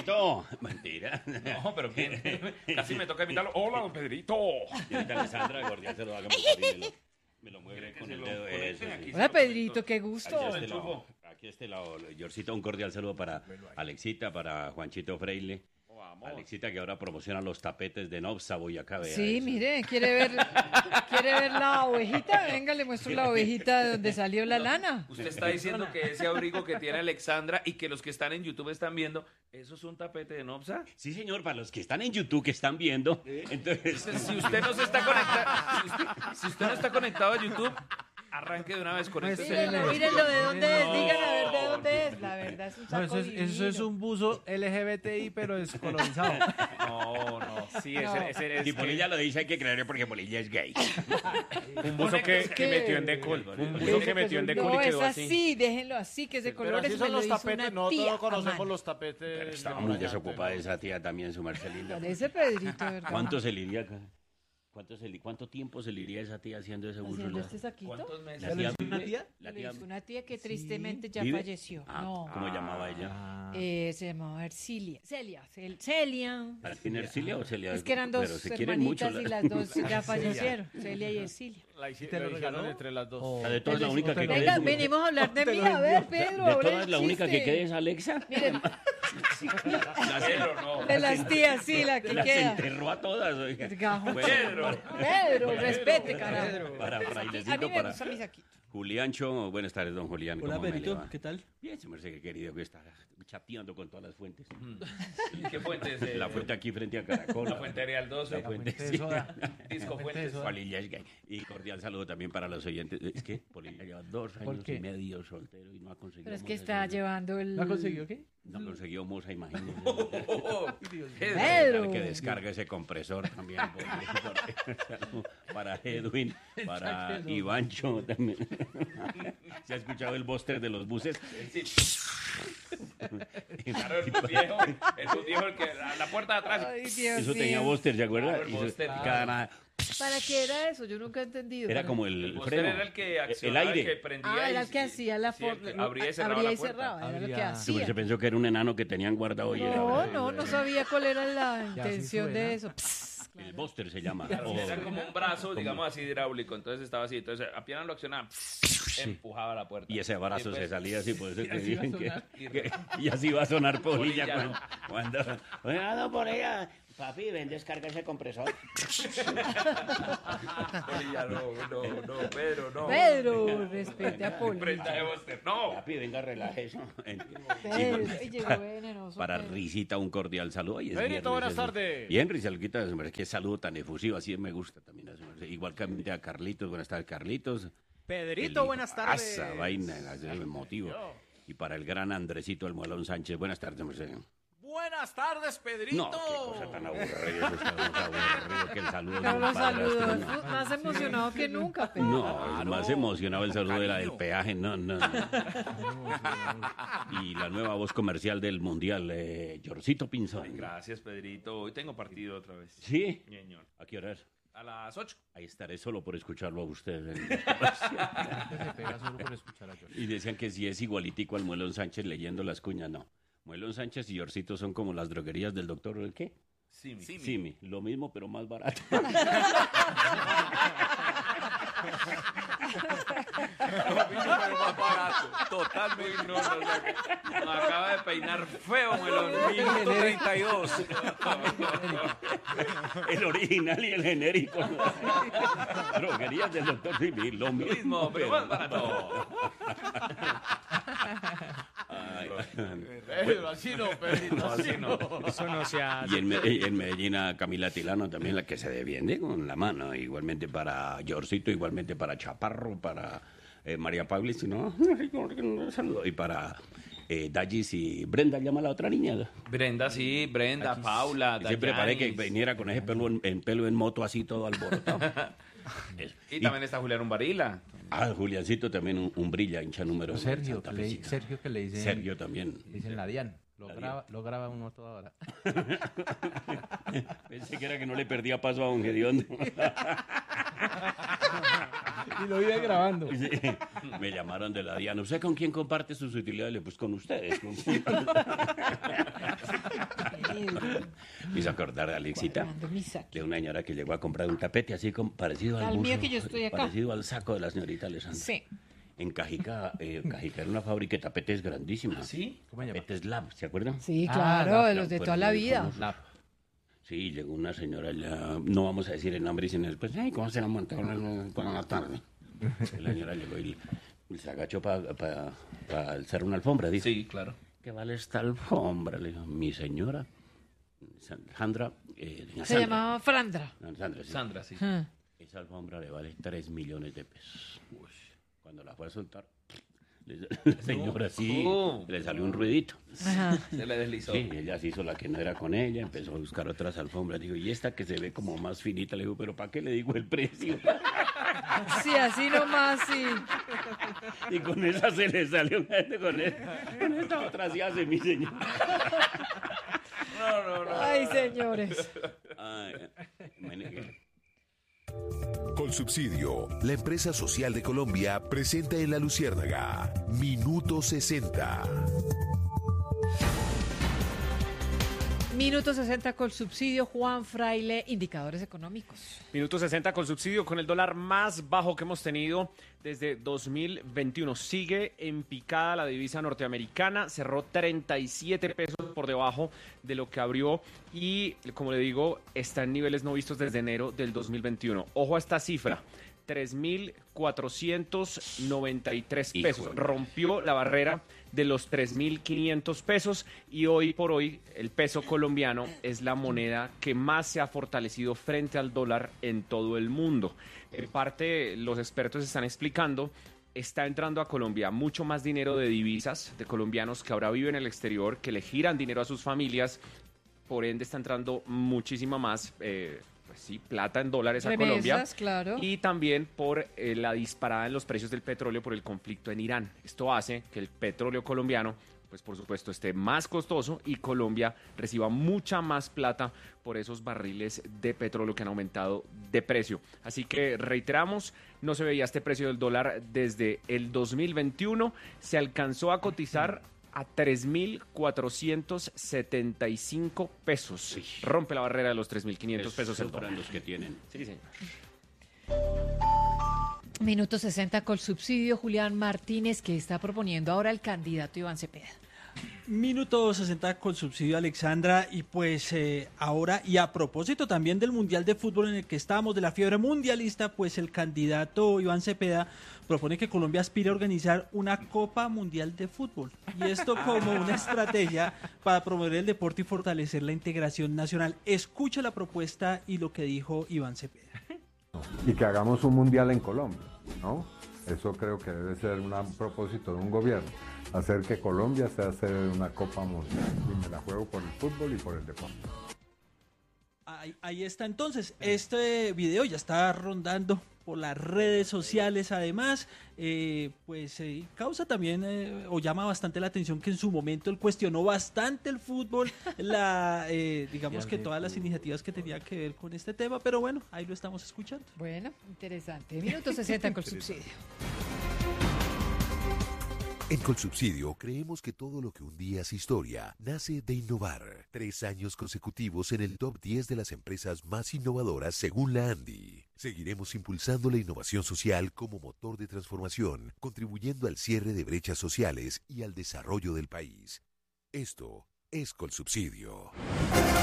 Pedrito. Mentira. No, pero ¿quién? Casi me toca imitarlo. Hola, don Pedrito. Señorita Alessandra, cordial se lo haga me lo mueve con el dedo. Eso, sí. Hola, Pedrito, qué gusto. Aquí a este lado, Yorcito, un cordial saludo para Alexita, para Juanchito Freile. Alexita, que ahora promociona los tapetes de Nopsa, Boyacá. Sí, mire, ¿quiere ver la ovejita? Venga, le muestro la ovejita de donde salió la lana. Usted está diciendo que ese abrigo que tiene Alexandra y que los que están en YouTube están viendo, ¿eso es un tapete de Nopsa? Sí, señor, para los que están en YouTube, que están viendo. Entonces, si usted no se está conectado, si usted no está conectado a YouTube, arranque de una vez con este. Mírenlo de dónde es, digan a ver de dónde es. La verdad es un saco eso es un buzo LGBTI, pero descolorizado. No. Sí, ese si Polilla lo dice, hay que creerlo porque Polilla es gay. Un buzo que metió en decol. Un buzo que metió en decol y quedó es así. así, déjenlo así, que ese color es son los una tapetes, tía todos conocemos amante. los tapetes. Estaba muy desocupada esa tía también, su Marcelina. Parece Pedrito, ¿verdad? ¿Cuánto se le iría acá? ¿Cuánto tiempo se le iría a esa tía haciendo ese buzo? ¿Haciendo este saquito? ¿Cuántos meses? ¿La tía vive? Lo hizo una tía que tristemente ya ¿Vive? falleció. Ah, No. ¿cómo llamaba ella? Se llamaba Ercilia. Celia. ¿Tiene Ercilia o Celia? Es que eran dos Pero se quieren mucho. hermanitas y las dos ya fallecieron. Celia y Ercilia. Te lo regaló entre las dos. La de todas la única que Venga, quede. venimos a hablar de mí. A ver, Pedro. De ahora todas el la única que chiste. quede es Alexa. Miren, Pedro, no. de las tías, sí, la que Las queda. enterró a todas. Oiga. Gajo. Bueno, Pedro, respete, carajo. para A mí Frailecito, me para gusta mi saquito. Juliancho. Buenas tardes, don Julián. Hola, ¿Cómo me le Pedrito, va? ¿qué tal? Bien, se me hace que querido que está chateando con todas las fuentes. ¿Qué fuente es? La fuente aquí frente a Caracol. La fuente Real 12. La fuente, fuente de sí. soda. Disco Fuentes. Polilla es gay. Y cordial saludo también para los oyentes. Es que Polilla lleva 2 años qué? y medio soltero y no ha conseguido. Pero es que moza. está llevando el... ¿No consiguió qué? No consiguió moza, imagínese. Pedro. Que descargue ese compresor también. Para Edwin, para Ivancho también. ¿Se ha escuchado el búster de los buses? Claro, es un viejo el que la puerta de atrás. Ay, Dios Eso tenía mío. búster, ¿se acuerda? Claro, el búster, ¿Para qué era eso? Yo nunca he entendido. Era ¿Para como qué? el Usted freno. era el que el accionaba, el que aire. prendía. Era el que hacía la sí, el forma. que abría y cerraba la puerta. Era lo que Abría. Sí, hacía. se pensó que era un enano que tenían guardado y No sabía cuál era la así intención suena. de eso. el búster se llama. Claro, O- era como un brazo, digamos así, hidráulico. Entonces estaba así. Entonces apenas lo accionaba, empujaba la puerta. Y ese brazo Y se pues, salía así, por eso que así va a dicen que, sonar. y así va a sonar Polilla Polilla, cuando oiga, no, Polilla, papi, ven, descarga ese compresor. Polilla, no, Pedro, no. Pedro, respete a Poli. Prenda de Buster, no. Papi, venga, relájese. Pedro, y llegó venenoso. Para Pedro. Risita un cordial saludo. Hoy es Pedrito, viernes, buenas eso. tardes. Bien, Risalquita, qué saludo tan efusivo, así me gusta también. Igual que a Carlitos, buenas tardes, Carlitos. Pedrito, buenas tardes. Esa vaina, el motivo. Y para el gran Andresito el Muelón Sánchez, buenas tardes, Mercedes. Buenas tardes, Pedrito. No, qué cosa tan aburrida, eso está más aburrido que el saludo de Pero un los padrastro, saludos, no. más emocionado que nunca, Pedro. No, es más emocionado el saludo de la del peaje, no. Y la nueva voz comercial del Mundial, Jorcito Pinzón. Gracias, Pedrito. Hoy tengo partido otra vez. ¿Sí? Señor. ¿A qué hora es? A las 8. Ahí estaré solo por escucharlo a usted. Se pega solo por escuchar a George. Y decían que si es igualitico al Muelón Sánchez leyendo las cuñas, no. Muelón Sánchez y Jorcito son como las droguerías del doctor, ¿el qué? Simi. Lo mismo, pero más barato. Lo mismo, pero más barato. Totalmente. No, me acaba de peinar feo, Muelón. 132. El original y el genérico. Droguerías del doctor Simi, lo Lo mismo, pero más barato. Ay. Pedro, así no, Pedrito, así no. Eso no se hace. Y en Medellín a Camila Tilano también, la que se defiende con la mano. Igualmente para Jorcito, igualmente para Chaparro, para María Pablis, si no, saludo. Y para Dallis y Brenda, llama a la otra niña. Brenda, sí, Brenda, Paula, Y siempre paré que Dayanis. viniera con ese pelo en moto así todo alborotado. Eso. Y también está Julián Umbarila. Juliancito también un brilla, hincha número Sergio, Santa que le, Fecita. Sergio que le dicen, Sergio también. le dicen la Dian. Lo graba uno toda hora. Pensé que era que no le perdía paso a don Gediondo. Y lo iba grabando. Sí, me llamaron de la Diana. ¿Usted con quién comparte sus utilidades? Pues con ustedes. Me hizo acordar de Alexita, Cuadrando misa. de una señora que llegó a comprar un tapete así como parecido al Al mío buzo, que yo estoy acá. parecido al saco de la señorita Alessandra. Sí. En Cajica, Cajica era una fábrica de tapetes grandísima. ¿Sí? ¿Cómo se llama? Tapetes Lab, ¿se acuerdan? Sí, Ah, claro, de los de Fueron toda la muy vida. famosos. Lap. Sí, llegó una señora allá, no vamos a decir el nombre, sino después, ay, ¿cómo se la montaron por la tarde? La señora llegó y se agachó para alzar una alfombra, dice. Sí, claro. ¿Qué vale esta alfombra? Le dijo, mi señora, Sandra, doña Se Sandra. llamaba Frandra. No, Sandra, sí. Sandra, sí. Ah. Esa alfombra le vale 3 millones de pesos. Cuando la fue a soltar, la señora sí, ¿Cómo? le salió un ruidito. Ajá. Se le deslizó. Sí, ella se hizo la que no era con ella, empezó a buscar otras alfombras. Digo, y esta que se ve como más finita, le digo, pero ¿para qué le digo el precio? Sí, así nomás, sí. Y con esa se le salió, con esta otra sí hace mi señor. Ay, señores. Ay, imagínate. Colsubsidio, la empresa social de Colombia, presenta en La Luciérnaga Minuto 60. Minuto 60 con subsidio, Juan Fraile, indicadores económicos. Minuto 60 con subsidio, con el dólar más bajo que hemos tenido desde 2021. Sigue en picada la divisa norteamericana, cerró 37 pesos por debajo de lo que abrió y, como le digo, está en niveles no vistos desde enero del 2021. Ojo a esta cifra. 3.493 pesos. Híjole. Rompió la barrera de los 3.500 pesos y hoy por hoy el peso colombiano es la moneda que más se ha fortalecido frente al dólar en todo el mundo. En parte, los expertos están explicando, está entrando a Colombia mucho más dinero de divisas, de colombianos que ahora viven en el exterior, que le giran dinero a sus familias, por ende está entrando muchísima más plata en dólares a Colombia. Remesas, claro. Y también por la disparada en los precios del petróleo por el conflicto en Irán. Esto hace que el petróleo colombiano, pues por supuesto, esté más costoso y Colombia reciba mucha más plata por esos barriles de petróleo que han aumentado de precio. Así que reiteramos, no se veía este precio del dólar desde el 2021. Se alcanzó a cotizar a 3.475 pesos. Rompe la barrera de los 3.500 pesos el dólar. Los que tienen. Sí, señor. Minuto 60 con subsidio, Julián Martínez, que está proponiendo ahora el candidato Iván Cepeda. Minuto 60 con subsidio, Alexandra, y pues ahora, y a propósito también del Mundial de Fútbol en el que estamos, de la fiebre mundialista, pues el candidato Iván Cepeda propone que Colombia aspire a organizar una Copa Mundial de Fútbol, y esto como una estrategia para promover el deporte y fortalecer la integración nacional. Escucha la propuesta y lo que dijo Iván Cepeda. Y que hagamos un mundial en Colombia, ¿no? Eso creo que debe ser un propósito de un gobierno, hacer que Colombia sea sede de una Copa Mundial. Y me la juego por el fútbol y por el deporte. Ahí está entonces, este video ya está rondando por las redes sociales, además, causa también o llama bastante la atención que en su momento él cuestionó bastante el fútbol, digamos que todas las iniciativas que tenía que ver con este tema, pero bueno, ahí lo estamos escuchando. Bueno, interesante. Minuto 60 con subsidio. En Colsubsidio creemos que todo lo que un día es historia nace de innovar. 3 años consecutivos en el top 10 de las empresas más innovadoras según la ANDI. Seguiremos impulsando la innovación social como motor de transformación, contribuyendo al cierre de brechas sociales y al desarrollo del país. Esto es Colsubsidio.